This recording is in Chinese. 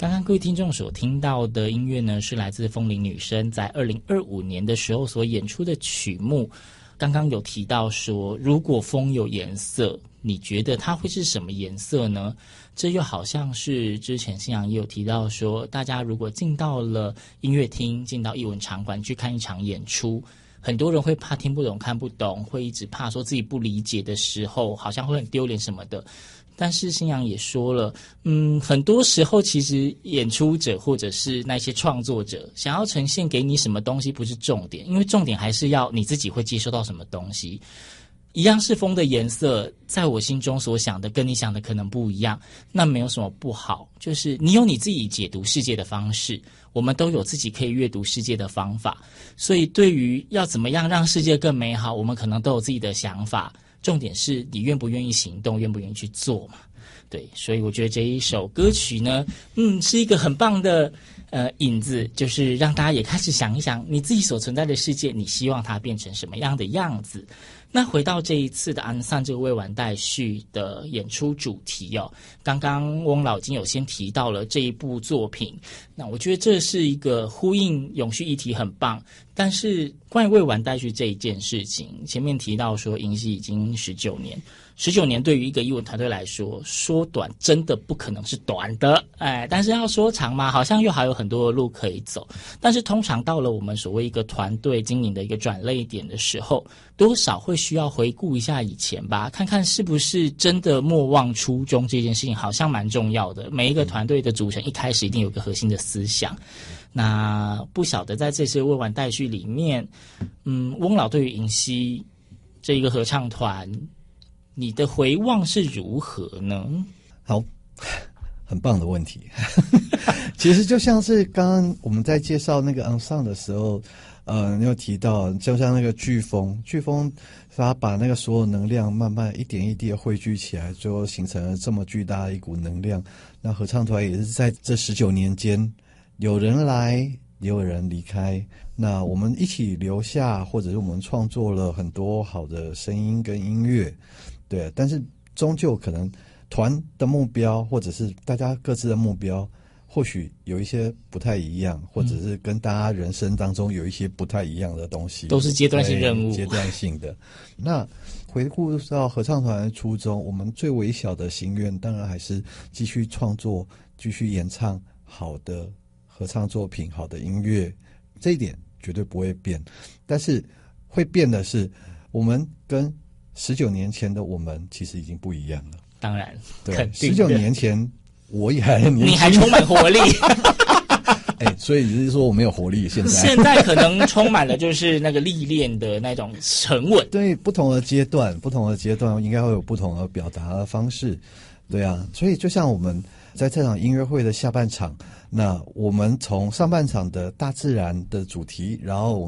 刚刚各位听众所听到的音乐呢，是来自风铃女声在2025年的时候所演出的曲目。刚刚有提到说，如果风有颜色，你觉得它会是什么颜色呢？这又好像是之前信阳也有提到说，大家如果进到了音乐厅，进到艺文场馆去看一场演出，很多人会怕听不懂看不懂，会一直怕说自己不理解的时候好像会很丢脸什么的。但是信阳也说了，很多时候其实演出者或者是那些创作者想要呈现给你什么东西不是重点，因为重点还是要你自己会接收到什么东西。一样是风的颜色，在我心中所想的跟你想的可能不一样，那没有什么不好，就是你有你自己解读世界的方式，我们都有自己可以阅读世界的方法，所以对于要怎么样让世界更美好，我们可能都有自己的想法，重点是你愿不愿意行动，愿不愿意去做嘛。对，所以我觉得这一首歌曲呢，是一个很棒的引子，就是让大家也开始想一想你自己所存在的世界，你希望它变成什么样的样子。那回到这一次的安散这个未完待续的演出主题哦，刚刚翁老已经有先提到了这一部作品，那我觉得这是一个呼应永续议题很棒。但是关于未完待续这一件事情，前面提到说营戏已经19年对于一个艺文团队来说，说短真的不可能是短的，但是要说长嘛，好像又还有很多的路可以走。但是通常到了我们所谓一个团队经营的一个转捩点的时候，多少会需要回顾一下以前吧，看看是不是真的莫忘初衷，这件事情好像蛮重要的。每一个团队的组成一开始一定有一个核心的思想。那不晓得在这次未完待续里面，翁老对于营戏这一个合唱团，你的回望是如何呢？ 好，很棒的问题。其实就像是刚刚我们在介绍那个 ensemble 的时候，你有提到，就像那个飓风，它把那个所有能量慢慢一点一滴的汇聚起来，最后形成了这么巨大的一股能量。那合唱团也是在这19年间，有人来，也有人离开。那我们一起留下，或者是我们创作了很多好的声音跟音乐，对。但是终究可能团的目标，或者是大家各自的目标，或许有一些不太一样，或者是跟大家人生当中有一些不太一样的东西， 都是阶段性任务， 阶段性的。那回顾到合唱团的初衷，我们最微小的心愿，当然还是继续创作，继续演唱好的合唱作品，好的音乐，这一点绝对不会变。但是会变的是，我们跟19年前的我们其实已经不一样了。 当然， 对，19年前我也还很年轻， 你还充满活力。 所以就是说我没有活力。 现在可能充满了就是那个历练的那种沉稳。 对，不同的阶段应该会有不同的表达的方式。对啊，所以就像我们在这场音乐会的下半场，那我们从上半场的大自然的主题，然后我